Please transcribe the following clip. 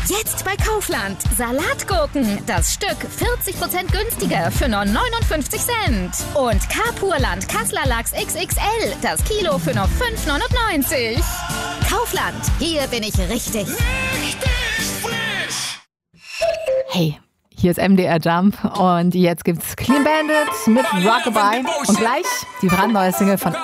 Jetzt bei Kaufland. Salatgurken. Das Stück 40% günstiger für nur 59 Cent. Und Kapurland Kassler Lachs XXL. Das Kilo für nur 5,99. Kaufland. Hier bin ich richtig. Hey, hier ist MDR Jump und jetzt gibt's Clean Bandit mit Rockabye und gleich die brandneue Single von